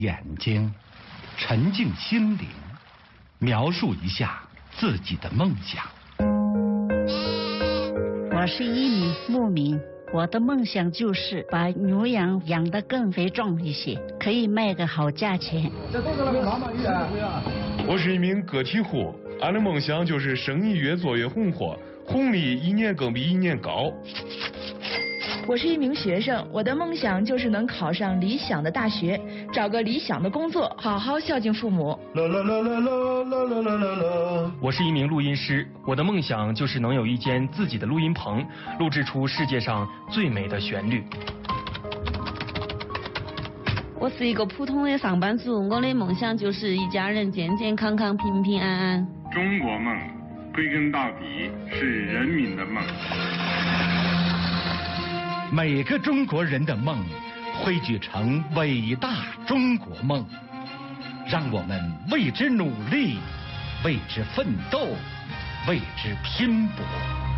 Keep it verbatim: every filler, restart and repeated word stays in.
眼睛，沉静心灵，描述一下自己的梦想。 我是一名牧民，我的梦想就是把牛羊养得更肥壮一些，可以卖个好价钱。 我是一名个体户，俺的梦想就是生意越做越红火，红利一年更比一年高。 我是一名学生，我的梦想就是能考上理想的大学，找个理想的工作，好好孝敬父母。 啦啦啦啦啦啦啦啦啦啦。 我是一名录音师，我的梦想就是能有一间自己的录音棚，录制出世界上最美的旋律。 我是一个普通的上班族，我的梦想就是一家人健健康康、平平安安。 中国梦，归根到底是人民的梦。 每个中国人的梦汇聚成伟大中国梦，让我们为之努力，为之奋斗，为之拼搏。